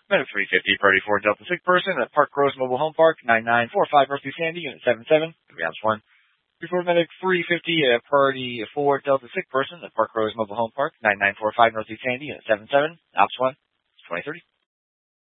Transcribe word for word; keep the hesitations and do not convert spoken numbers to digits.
Medic three fifty, priority four Delta sick person at Park Rose Mobile Home Park, nine nine four five Northeast Sandy, unit seven seven, to be Ops one. Report Medic three fifty, uh, priority four Delta sick person at Park Rose Mobile Home Park, nine nine four five Northeast Sandy, unit seven seven, Ops one, twenty thirty.